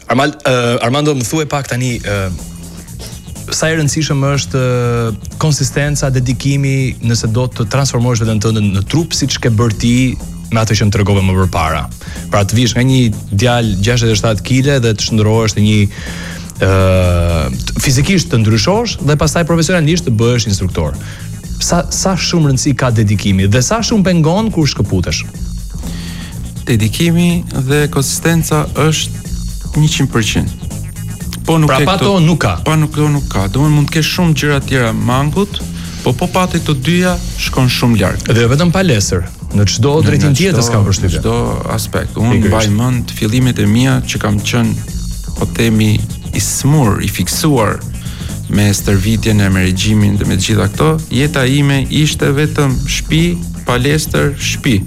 Armando, më thuaj pak tani sa e rëndësishme është konsistenca, dedikimi nëse do të transformosh veten tënde në trup siç ke bërë ti me atë që më tregove më përpara. Pra të vish nga një djalë 67 kg dhe të shndërrohesh në një fizikisht të ndryshosh dhe pastaj profesionalisht të bëhesh instruktor. Sa shumë rëndësi ka dedikimi dhe sa shumë pengon kur shkëputesh? Dedikimi dhe konsistenca është 100%. Po nuk pra pa to nuk ka. Pa nuk ka. Domethënë mund të kesh shumë gjëra të tjera mangut, po pati këto dyja shkon shumë larg. Dhe jo vetëm palestër, në çdo drejtim tjetër s'kam përshtypje. Çdo aspekt. Unë mbaj mend fillimet e mia që kam qenë, po themi, i smur, i fiksuar me stërvitjen e me regjimin dhe me të gjitha këto. Jeta ime ishte vetëm shtëpi, palestër, shtëpi.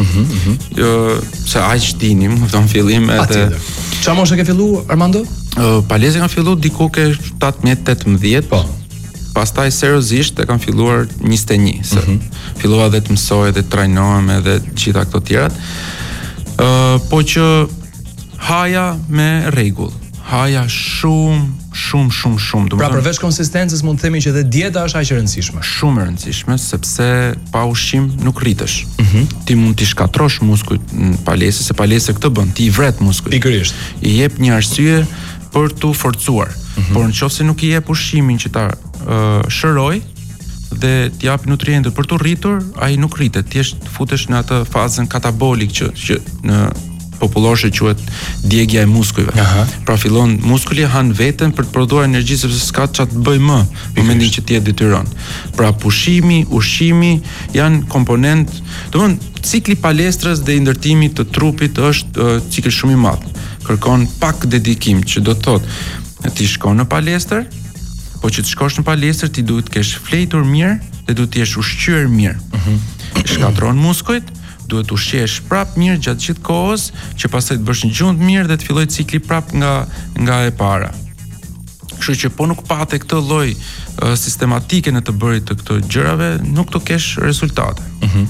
Se aq dinim, në fillim edhe. Çfarë moshe ke filluar, Armando? Palestra kam filluar diku ke 17-18. Po. Pastaj seriozisht e kam filluar 21, se fillova dhe të mësoj dhe të trajnohem edhe gjitha këto tjerat. Po që haja me rregull. Haja shumë. Pra përveç konsistencës mund të themi që edhe dieta është aq e rëndësishme. Shumë e rëndësishme, sepse pa ushqim nuk rritesh. Ti mund t'i shkatrosh muskujt në palestër, se palestra këtë bën, ti i vret muskujt. Pikërisht. I jep një arsye për t'u forcuar. Por nëse nuk i jep ushqimin që ta shëroj dhe t'i jap nutrientët për t'u rritur, ai nuk rritet. Ti futesh në atë fazën katabolik që në popullore quhet djegja e muskujve. Pra fillon muskuli han veten për të prodhuar energji sepse s'ka çfarë të bëj më në momentin që ti e detyron. Pra pushimi, ushqimi janë komponent, domthonë cikli palestrës dhe i ndërtimit të trupit është cikël shumë i madh. Kërkon pak dedikim, që do të thotë ti shkon në palestër, po që të shkosh në palestër ti duhet të kesh fletur mirë dhe duhet të jesh ushqyer mirë. Shkatron muskujt, duhet të ushqesh prap mirë gjatë gjithë kohës, që pastaj të bësh një gjund mirë dhe të filloj cikli prap nga e para. Kështu që po nuk pate këtë lloj sistematike në të bërit të këto gjërave, nuk të kesh rezultate.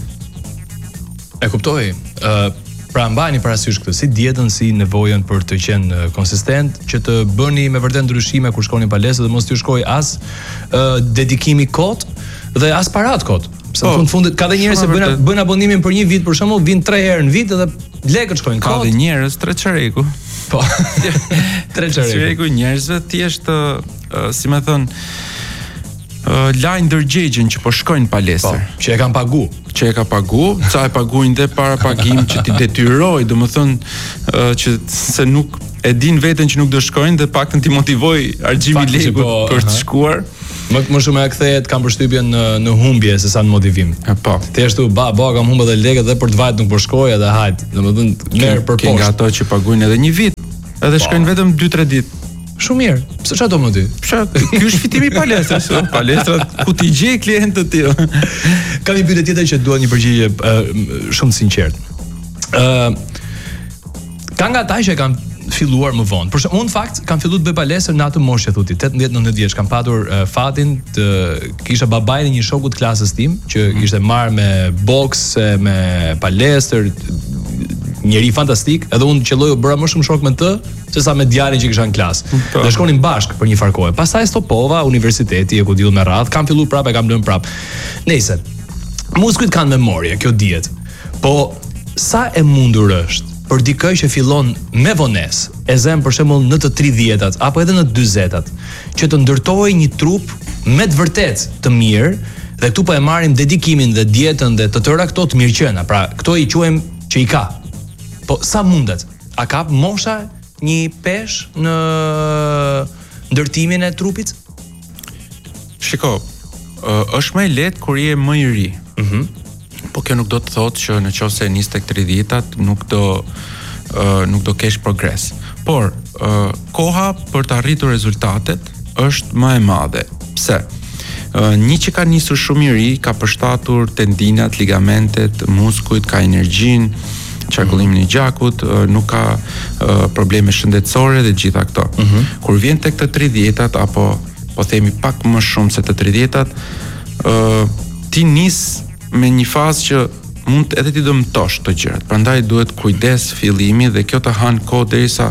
E kuptoj. Pra mbajeni parasysh këtë, si dietën, si nevojën për të qenë konsistent, që të bëni me vërtet ndryshime kur shkoni në palestër dhe mos t'ju shkoj as dedikimi kot dhe as parat kot. Pse në fundit ka dhe njerëz që bëjnë abonimin për një vit për shembull, vijnë 3 herë në vit edhe lekët shkojnë kot. Ka dhe njerëz 3 çareku. Po. 3 çareku. Çareku njerëzve thjesht si më thon lajnë ndërgjegjen që po shkojnë në palestër. Po, që e kanë pagu. Që e ka pagu, ca e paguajnë dhe para pagim që ti detyroj, domethënë që se nuk e din veten që nuk do shkojnë dhe paktën ti motivoj argjimi lekut për të shkuar. Më shumë e kthehet kam përshtypjen në humbje se sa në motivim. Po. Thjesht kam humbur dhe lekët dhe për të vajt nuk po shkoj edhe hajt. Domethënë merr për poshtë. Nga ato që paguajnë edhe një vit, edhe shkojnë vetëm 2-3 ditë. Shumë mirë. Pse çfarë do më ty? Ky është fitimi i palestrës. Palestrat ku ti gjej klientë të tillë. Kam një pyetje tjetër që dua një përgjigje shumë të sinqertë. Ka nga ata që kanë filluar më vonë. Por unë në fakt kam filluar të bëj palestër në atë moshë thotë 18-19 vjeç. Kam patur fatin të kisha babain e një shoku të klasës tim që ishte marrë me boks, me palestër, njëri fantastik, edhe unë qelloj u bëra më shumë shok me të se sa me djalin që kisha në klasë. Dhe shkonim bashkë për një farë kohe. Pastaj stopova, universiteti e ku diell me radhë, kam filluar prapë, kam lënë prapë. Nëse muskujt kanë memorie, kjo dihet. Po sa e mundur është për dikë që fillon me vonesë, e zëm për shembull në të 30-tat apo edhe në 40-tat, që të ndërtojë një trup me të vërtet të mirë, dhe këtu po e marrim dedikimin dhe dietën dhe të tëra këto të mirëqenia. Pra, këto i quajmë që i ka. Po sa mundet? A ka mosha një pesh në ndërtimin e trupit? Shiko, është më e lehtë kur je më i ri. Po kjo nuk do të thotë që nëse nis tek 30-tat nuk do kesh progres. Por koha për të arritur rezultatet është më e madhe. Pse? Një që ka nisur shumë i ri, ka përshtatur tendinat, ligamentet, muskujt, ka energjinë, qarkullimin e gjakut, nuk ka probleme shëndetësore dhe gjitha këto. Kur vjen tek të 30-tat apo po themi pak më shumë se të 30-tat, ti nis me një fazë që mund edhe ti dëmtosh të gjërat. Prandaj duhet kujdes fillimi dhe kjo të han kohë derisa këto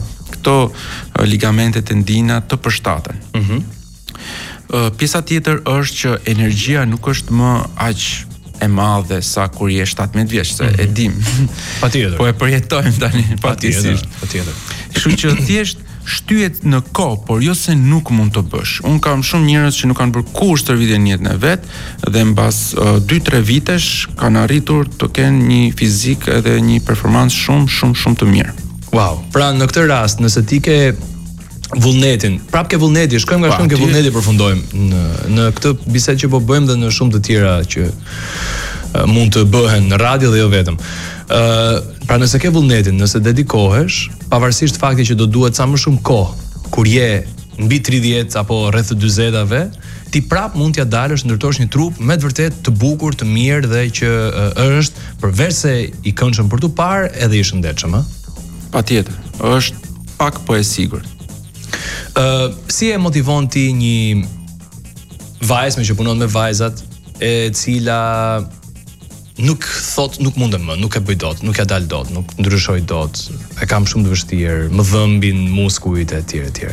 këto ligamente tendina të përshtaten. Pjesa tjetër është që energjia nuk është më aq e madhe sa kur je 17 vjeç, se e dim. Patjetër. Po e përjetojmë tani fatkeqësisht. Patjetër. Kështu që thjesht shtyhet në kohë, por jo se nuk mund të bësh. Un kam shumë njerëz që nuk kanë bërë kurrë stërvitje në jetën e vet dhe mbas 2-3 vitesh kanë arritur të kenë një fizik edhe një performancë shumë të mirë. Wow. Pra në këtë rast, nëse ti ke vullnetin, prap ke vullneti, shkojmë nga shumë ke vullneti, përfundojmë në këtë bisedë që po bëjmë dhe në shumë të tjera që mund të bëhen në radio dhe jo vetëm. Pra nëse ke vullnetin, nëse dedikohesh, pavarësisht faktit që do duhet sa më shumë kohë, kur je mbi 30 apo rreth 40-ave, ti prap mund t'ja dalësh, ndërtosh një trup me të vërtet të bukur, të mirë dhe që është përveç se i këndshëm për tu parë, edhe i shëndetshëm, ë? Patjetër, është pak po e sigurt. Si e motivon ti një vajzë që punon me vajzat, e cila nuk thot nuk mundem më, nuk e bëj dot, nuk ja dal dot, nuk ndryshoj dot, e kam shumë të vështirë, më dhëmbin muskujt e tjerë etj.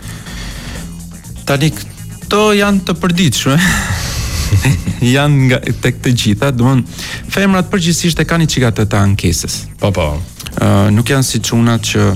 Tani këto janë të përditshme. Janë nga tek të gjitha, domthonë femrat përgjithsisht e kanë një çika të ankesës. Po. Nuk janë si çunat që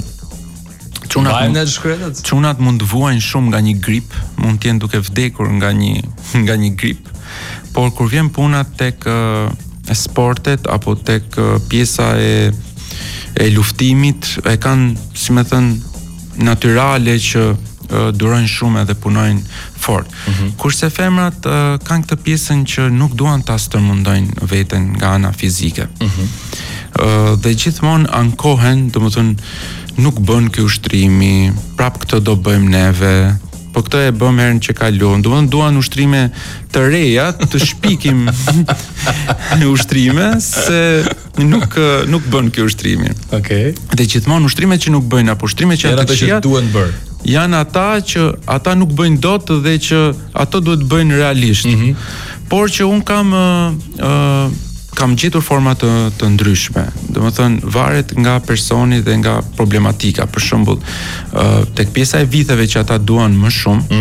çunat mund të vuajnë shumë nga një grip, mund të jenë duke vdekur nga një grip. Por kur vjen puna tek sportet apo tek pjesa e luftimit, e kanë, si më thën, natyrale që durojnë shumë edhe punojnë fort. Kurse femrat kanë këtë pjesën që nuk duan ta stërmundojnë veten nga ana fizike. Dhe gjithmonë ankohen, domethënë nuk bën ky ushtrimi, prap këtë do bëjmë neve, po këtë e bëm herën që kalon. Duan ushtrime të reja, të shpikim ushtrime se nuk bën ky ushtrimi. Okej. Dhe gjithmonë ushtrimet që nuk bëjnë apo ushtrimet që ata që duhen bër, janë ata që ata nuk bëjnë dot dhe që ato duhet bëjnë realisht. Por që un kam gjetur forma të ndryshme. Domethënë varet nga personi dhe nga problematika. Për shembull, tek pjesa e viteve që ata duan më shumë,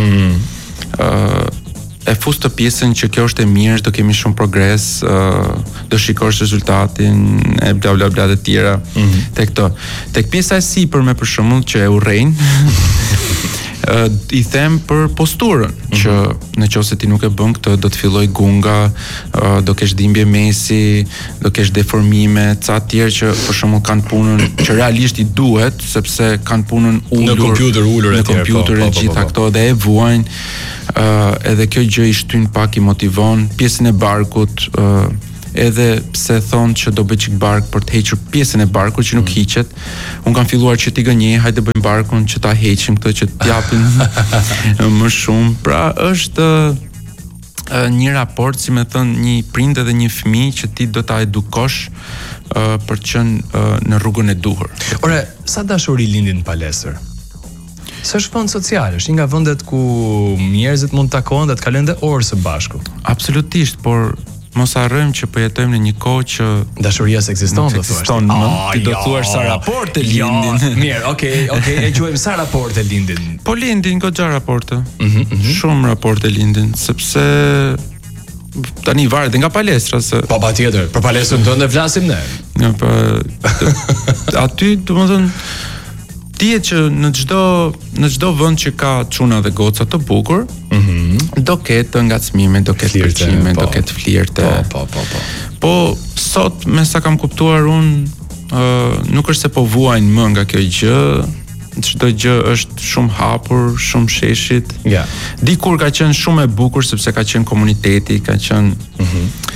e fus të pjesën që kjo është e mirë, do kemi shumë progres, do shikosh rezultatin e bla bla bla të tjera. Tek këto. Tek pjesa e sipërme për shembull që e urrejnë, i them për posturën, që nëse ti nuk e bën këtë, do të filloj gunga, do kesh dhimbje mesi, do kesh deformime, ca të tjerë që për shembull kanë punën që realisht i duhet, sepse kanë punën ulur në kompjuter e gjitha këto dhe e vuajnë, edhe kjo gjë i shtyn pak, i motivon. Pjesën e barkut, edhe pse thonë që do bëj çik bark për të hequr pjesën e barkut që nuk hiqet. Un kam filluar që ti gënjej, hajde bëjmë barkun që ta heqim këtë, që t'japin më shumë. Pra është një raport, si më thën, një prind dhe një fëmijë që ti do ta edukosh për të qenë në rrugën e duhur. Ore, sa dashuri lindin në palestër? S'është vend social, është një nga vendet ku njerëzit mund të takohen dhe të kalojnë dhe orë së bashku. Absolutisht, por mos harrojmë që po jetojmë në një kohë që dashuria s'ekziston, do thuash. Ti do thuash sa raporte lindin. Mirë, okay, e quajmë sa raporte lindin. Po lindin goxha raporte. Shumë raporte lindin, sepse tani varet nga palestra se po patjetër, për palestrën tënde flasim ne. Ja, po aty domethënë dihet që në çdo vend që ka çuna dhe goca të bukur, do ketë ngacmime, do ketë pëlqime, do ketë flirte. Po sot me sa kam kuptuar unë, nuk është se po vuajnë më nga kjo gjë, çdo gjë është shumë hapur, shumë sheshit. Dikur ka qenë shumë e bukur sepse ka qenë komuniteti, ka qenë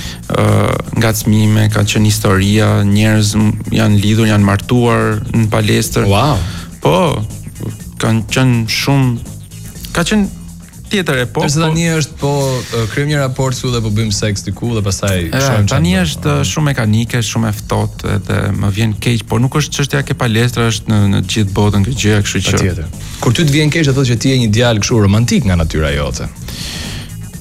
ngacmime, ka qenë historia, njerëz janë lidhur, janë martuar në palestër. Wow. Po, kanë qenë shumë, ka qenë tjetër e po. Përse tani është kryejmë një raport këtu dhe po bëjmë seks diku dhe pastaj shohim. Tani është shumë mekanike, shumë e ftohtë edhe më vjen keq, por nuk është çështja ke palestra, është në të gjithë botën kjo gjë, kështu që. Patjetër. Kur ty të vjen keq, do thotë që ti je një djalë kështu romantik nga natyra jote.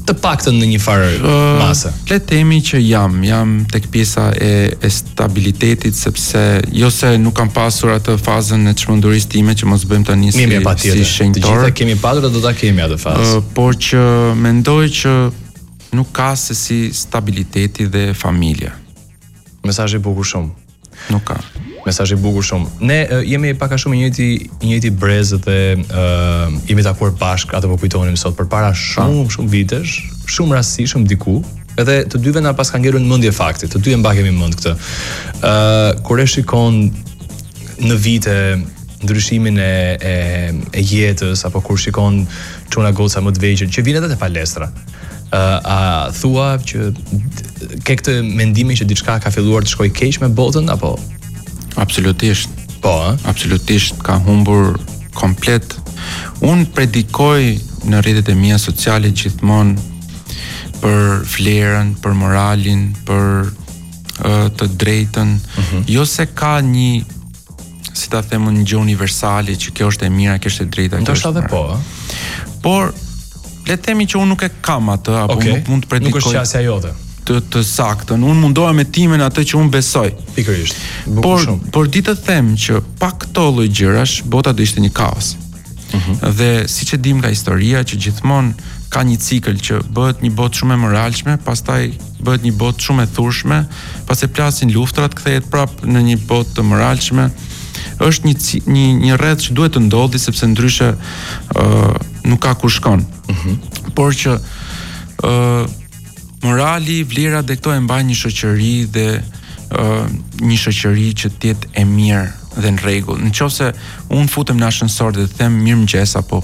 të paktën në një farë mase. Le të themi që jam tek pjesa e stabilitetit, sepse jo se nuk kam pasur atë fazën e çmendurisë time që mos bëjmë tani si shenjtor. Të gjitha kemi patur dhe do ta kemi atë fazë. Por që mendoj që nuk ka se si stabiliteti dhe familja. Mesazh i bukur shumë. Nuk ka. Mesazh i bukur shumë. Ne jemi pak a shumë i njëjti brez dhe jemi takuar bashk, atë po kujtonim sot përpara shumë vitesh, shumë rastësishëm diku, edhe të dyve na pas ka ngelur në mendje fakti, të dy e mbakemi mend këtë. Kur e shikon në vite ndryshimin e jetës, apo kur shikon çuna goca më të vegjël që vinë edhe te palestra. A thua që ke këtë mendimin që diçka ka filluar të shkojë keq me botën apo? Absolutisht. Po, absolutisht ka humbur komplet. Unë predikoj në rrjetet e mia sociale gjithmonë për vlerën, për moralin, për të drejtën. Jo se ka një, si ta them, një gjë universale që kjo është e mira, kjo është e drejta. Ndoshta edhe po. Por le të themi që unë nuk e kam atë, apo nuk mund të predikoj. Nuk është qasja jote. Të saktën. Unë mundohem me timen atë që unë besoj. Pikërisht. Por ditë të them që pa këto lloj gjërash, bota do ishte një kaos. Dhe siç e dim nga historia që gjithmonë ka një cikël që bëhet një botë shumë e moralshme, pastaj bëhet një botë shumë e thurshme, pastaj plasin luftrat, kthehet prapë në një botë të moralshme. Është një rreth që duhet të ndodhi sepse ndryshe nuk ka ku shkon. Por që morali, vlera dhe këto e mbajnë një shoqëri dhe një shoqëri që të jetë e mirë dhe në rregull. Nëse unë futem në ashensor dhe them mirëmëngjes apo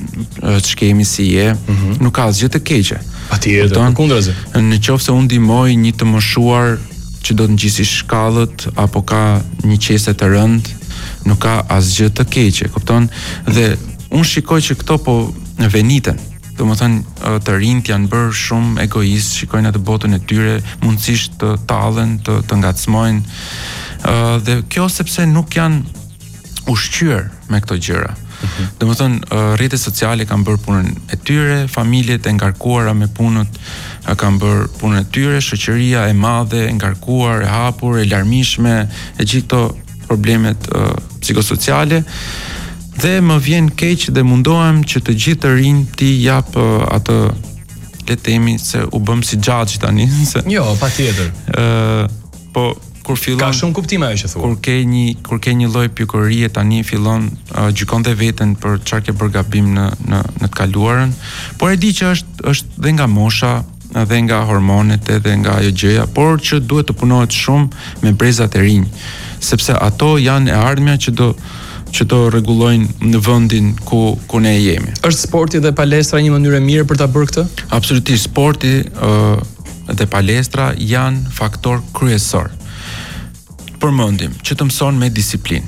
ç'kemi si je, nuk ka asgjë të keqe. Patjetër, përkundrazi. Nëse unë ndihmoj një të moshuar që do të ngjisi shkallët apo ka një qese të rënd, nuk ka asgjë të keqe, kupton? Dhe unë shikoj që këto po veniten. Domethënë të rinjt janë bërë shumë egoist, shikojnë atë botën e tyre, mundësisht të tallen, të ngacmojnë. Dhe kjo sepse nuk janë ushqyer me këto gjëra. Domethënë rrjetet sociale kanë bërë punën e tyre, familjet e ngarkuara me punët kanë bërë punën e tyre, shoqëria e madhe, e ngarkuar, e hapur, e larmishme, e gjithë këto problemet psikosociale. Dhe më vjen keq dhe mundohem që të gjithë të rinj ti jap atë, le të themi se u bëm si xhaxhi tani, se jo, patjetër. Po kur fillon ka shumë kuptime ajo që thua. Kur ke një lloj pjekurie tani fillon gjykon dhe veten për çfarë ke bërë gabim në të kaluarën, por e di që është dhe nga mosha, dhe nga hormonet edhe nga ajo gjëja, por që duhet të punohet shumë me brezat e rinj, sepse ato janë e ardhmja që do rregullojnë në vendin ku ne jemi. Është sporti dhe palestra një mënyrë e mirë për ta bërë këtë? Absolutisht, sporti dhe palestra janë faktor kryesor. Përmendim që të mëson me disiplinë,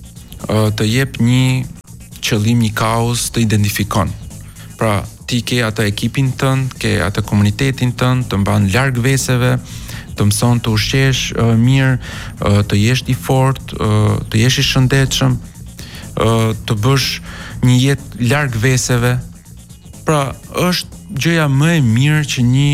të jep një qëllim, një kaos, të identifikon. Pra, ti ke atë ekipin tënd, ke atë komunitetin tënd, të mban larg veseve, të mëson të ushqesh mirë, të jesh i fortë, të jesh i shëndetshëm, të bësh një jetë larg veseve. Pra, është gjëja më e mirë që një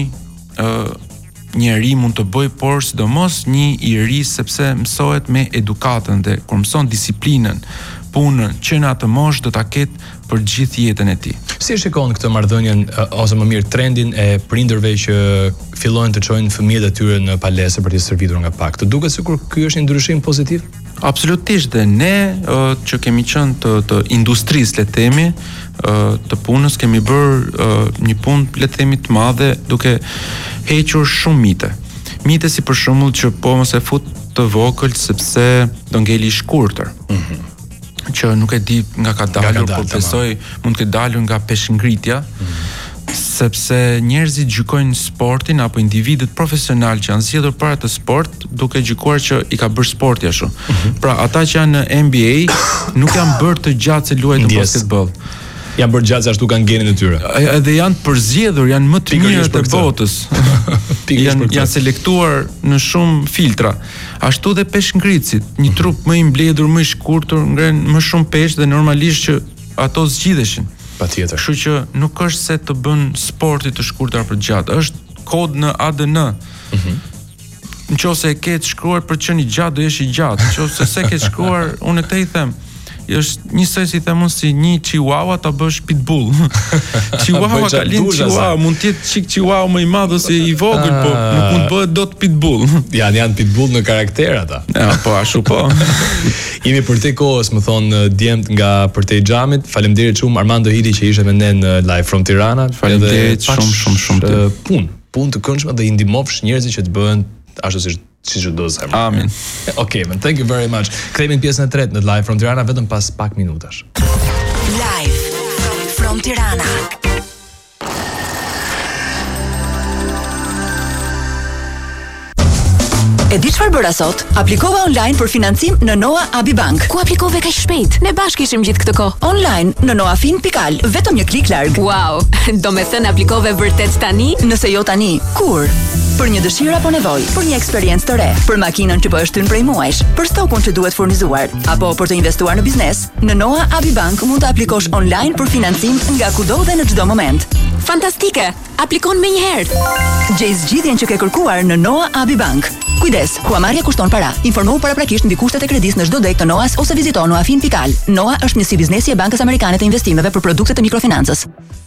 njeri mund të bëj, por sidomos një i ri, sepse mësohet me edukatën dhe kur mëson disiplinën, punën që në atë moshë do ta ketë për gjithë jetën e tij. Si e shikon këtë marrëdhënien ose më mirë trendin e prindërve që fillojnë të çojnë fëmijët e tyre në palestër për të stërvitur nga pak? Të duket sikur ky është një ndryshim pozitiv? Absolutisht, dhe ne që kemi qenë të industrisë, le të themi, të punës, kemi bërë një punë, le të themi, të madhe, duke hequr shumë mite. Mite si për shembull që po mos e fut të vogël sepse do ngeli i shkurtër. Që nuk e di nga ka dalur, por besoj mund të dalur nga peshngritja, sepse njerëzit gjykojnë sportin apo individët profesional që janë zgjedhur për atë sport duke gjykuar që i ka bërë sporti ashtu. Pra ata që janë në NBA nuk janë bërë të gjatë se luajnë basketball. Janë bërë gjatë ashtu kanë genin e tyre. Edhe janë përzgjedhur, janë më të mirët e botës. Janë selektuar në shumë filtra. Ashtu dhe peshngritësit, një trup më i mbledhur, më i shkurtër, ngren më shumë peshë dhe normalisht që ato zgjidheshin. Patjetër. Kështu që nuk është se të bën sporti të shkurtër për gjatë, është kod në ADN. Nëse e ke të shkruar për të qenë i gjatë, do jesh i gjatë. Nëse se ke të shkruar, unë këtë i them, është njësoj si them unë si një chihuahua ta bësh pitbull. Chihuahua ka lind chihuahua, mund të jetë çik chihuahua më i madh ose i vogël, po nuk mund bëhet dot pitbull. Janë pitbull në karakter ata. Ja, po ashtu po. Jemi për te kohës, më thon djemt nga për te xhamit. Faleminderit shumë Armando Hili që ishte me ne në Live from Tirana. Faleminderit shumë. Punë të këndshme dhe i ndihmofsh njerëzit që të bëhen ashtu siç do të them. Amin. Okay, man, thank you very much. Kthehemi në pjesën e tretë në Live from Tirana vetëm pas pak minutash. Live from Tirana. E di çfarë bëra sot? Aplikova online për financim në Noa Abi Bank. Ku aplikove kaq shpejt? Ne bashkë ishim gjithë këtë kohë. Online në noafin.al, vetëm një klik larg. Wow, do me thënë aplikove vërtet tani? Nëse jo tani, kur? Për një dëshirë apo nevojë, për një eksperiencë të re, për makinën që po është thynë prej muajsh, për stokun që duhet furnizuar, apo për të investuar në biznes, në Noa Abi Bank mund të aplikosh online për financim nga kudo dhe në çdo moment. Fantastike! Aplikon me njëherë. Gjej zgjidhjen që ke kërkuar në Noa Abi Bank. Kujdes, huamarrja kushton para. Informohu paraprakisht mbi kushtet e kredisë në çdo dek të Noas ose vizito noafin.al. Noa është njësi biznesi e Bankës Amerikane të Investimeve për produkte të mikrofinancës.